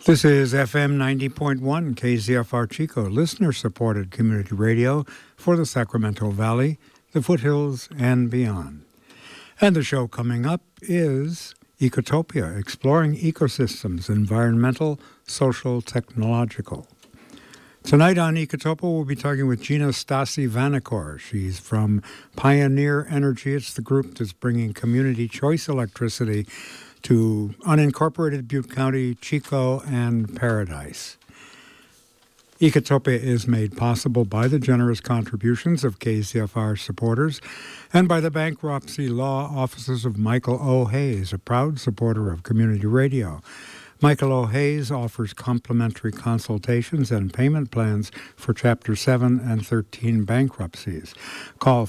This is FM 90.1 KZFR Chico, listener-supported community radio for the Sacramento Valley, the foothills, and beyond. And the show coming up is Ecotopia, exploring ecosystems, environmental, social, technological. Tonight on Ecotopia, we'll be talking with Gina Stasi Vanacore. She's from Pioneer Energy. It's the group that's bringing community choice electricity to unincorporated Butte County, Chico, and Paradise. Ecotopia is made possible by the generous contributions of KZFR supporters and by the bankruptcy law offices of Michael O. Hayes, a proud supporter of community radio. Michael O. Hayes offers complimentary consultations and payment plans for Chapter 7 and 13 bankruptcies. Call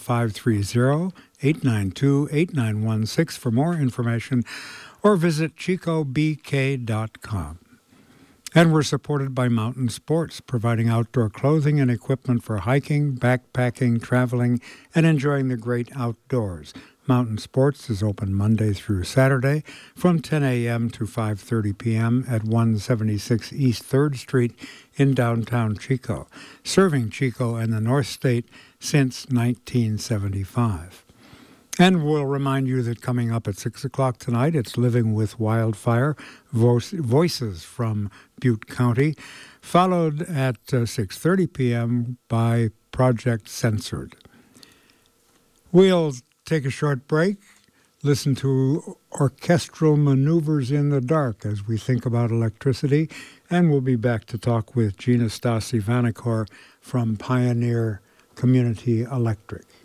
530-892-8916 for more information or visit chicobk.com. And we're supported by Mountain Sports, providing outdoor clothing and equipment for hiking, backpacking, traveling, and enjoying the great outdoors. Mountain Sports is open Monday through Saturday from 10 a.m. to 5:30 p.m. at 176 East 3rd Street in downtown Chico, serving Chico and the North State since 1975. And we'll remind you that coming up at 6 o'clock tonight, it's Living with Wildfire, Voices from Butte County, followed at 6:30 p.m. by Project Censored. We'll take a short break, listen to orchestral maneuvers in the dark as we think about electricity, and we'll be back to talk with Gina Stasi Vanacore from Pioneer Community Electric.